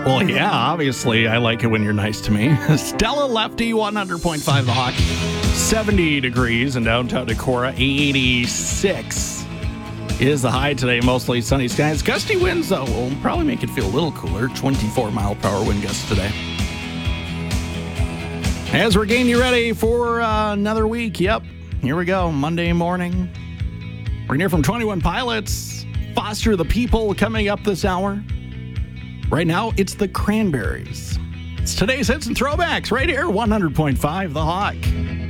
Well, yeah, obviously, I like it when you're nice to me. Stella Lefty, 100.5 The Hawk. 70 degrees in downtown Decorah. 86 is the high today. Mostly sunny skies. Gusty winds, though, will probably make it feel a little cooler. 24-mile-per-hour wind gusts today. As we're getting you ready for another week, yep, here we go. Monday morning. We're going to hear from 21 Pilots. Foster the People coming up this hour. Right now, it's the Cranberries. It's today's hits and throwbacks right here, 100.5 The Hawk.